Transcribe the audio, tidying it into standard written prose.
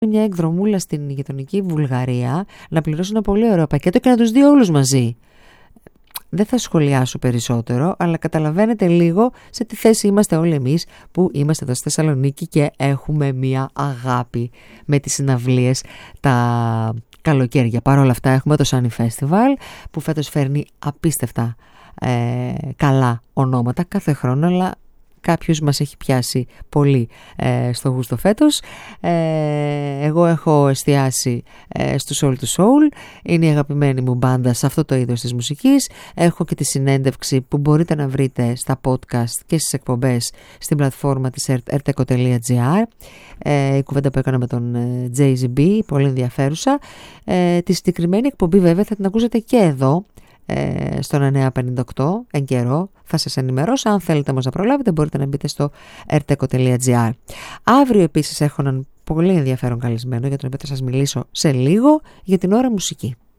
μια εκδρομούλα στην γειτονική Βουλγαρία, να πληρώσω ένα πολύ ωραίο πακέτο και να τους δει όλους μαζί. Δεν θα σχολιάσω περισσότερο, αλλά καταλαβαίνετε λίγο σε τι θέση είμαστε όλοι εμείς που είμαστε εδώ στη Θεσσαλονίκη και έχουμε μια αγάπη με τις συναυλίες τα καλοκαίρια. Παρ' όλα αυτά έχουμε το Sunny Festival που φέτος φέρνει απίστευτα καλά ονόματα κάθε χρόνο, αλλά κάποιους μας έχει πιάσει πολύ στο γούστο φέτος. Εγώ έχω εστιάσει στο Soul to Soul, είναι η αγαπημένη μου μπάντα σε αυτό το είδος της μουσικής. Έχω και τη συνέντευξη που μπορείτε να βρείτε στα podcast και στις εκπομπές στην πλατφόρμα της erteco.gr. Η κουβέντα που έκανα με τον JZB, πολύ ενδιαφέρουσα. Τη συγκεκριμένη εκπομπή βέβαια θα την ακούσετε και εδώ στο 958 εν καιρό, θα σας ενημερώσω. Αν θέλετε όμως να προλάβετε, μπορείτε να μπείτε στο erteco.gr. Αύριο επίσης έχω έναν πολύ ενδιαφέρον καλεσμένο, για τον οποίο θα σας μιλήσω σε λίγο. Για την ώρα μουσική.